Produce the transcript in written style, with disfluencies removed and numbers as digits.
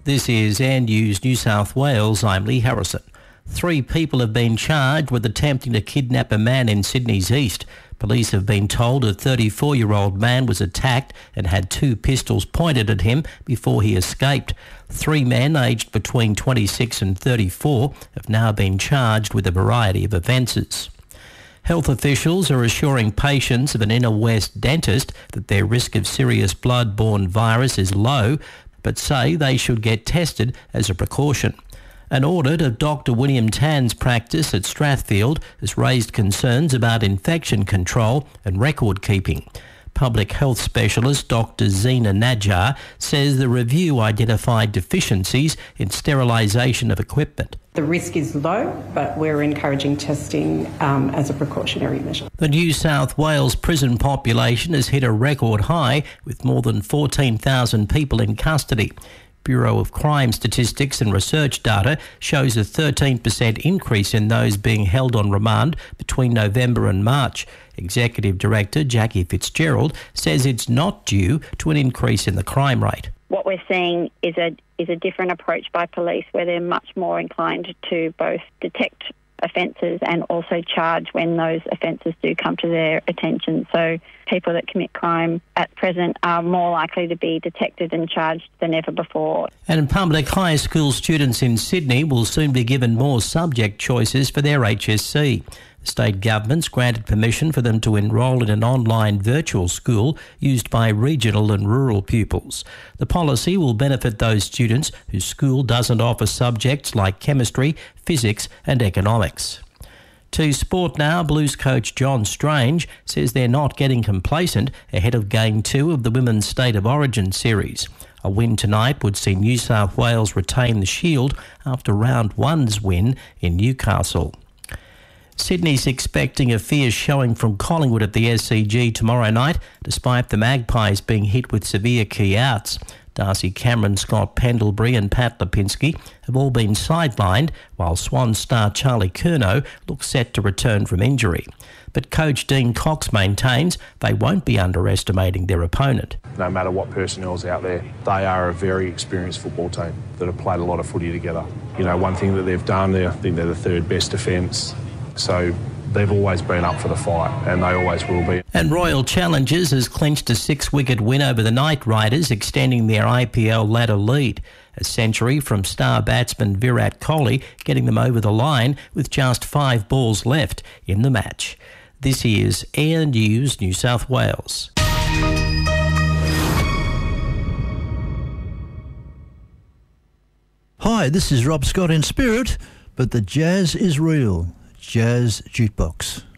This is Air News New South Wales. I'm Lee Harrison. 3 people have been charged with attempting to kidnap a man in Sydney's east. Police have been told a 34-year-old man was attacked and had 2 pistols pointed at him before he escaped. 3 men aged between 26 and 34 have now been charged with a variety of offences. Health officials are assuring patients of an inner west dentist that their risk of serious blood-borne virus is low, but say they should get tested as a precaution. An audit of Dr William Tan's practice at Strathfield has raised concerns about infection control and record keeping. Public health specialist Dr Zina Najjar says the review identified deficiencies in sterilisation of equipment. The risk is low, but we're encouraging testing as a precautionary measure. The New South Wales prison population has hit a record high with more than 14,000 people in custody. Bureau of Crime Statistics and Research data shows a 13% increase in those being held on remand between November and March. Executive Director Jackie Fitzgerald says it's not due to an increase in the crime rate. What we're seeing is a different approach by police where they're much more inclined to both detect offences and also charge when those offences do come to their attention. So people that commit crime at present are more likely to be detected and charged than ever before. And public high school students in Sydney will soon be given more subject choices for their HSC. The state government's granted permission for them to enrol in an online virtual school used by regional and rural pupils. The policy will benefit those students whose school doesn't offer subjects like chemistry, physics and economics. To sport now, Blues coach John Strange says they're not getting complacent ahead of Game 2 of the Women's State of Origin series. A win tonight would see New South Wales retain the shield after round 1's win in Newcastle. Sydney's expecting a fierce showing from Collingwood at the SCG tomorrow night, despite the Magpies being hit with severe key outs. Darcy Cameron, Scott Pendlebury and Pat Lipinski have all been sidelined, while Swan star Charlie Curnow looks set to return from injury. But coach Dean Cox maintains they won't be underestimating their opponent. No matter what personnel's out there, they are a very experienced football team that have played a lot of footy together. You know, one thing that they've done, I think they're the 3rd best defence. So they've always been up for the fight, and they always will be. And Royal Challengers has clinched a 6-wicket win over the Knight Riders, extending their IPL ladder lead. A century from star batsman Virat Kohli, getting them over the line with just 5 balls left in the match. This is Air News New South Wales. Hi, this is Rob Scott in spirit, but the jazz is real. Jazz Jukebox.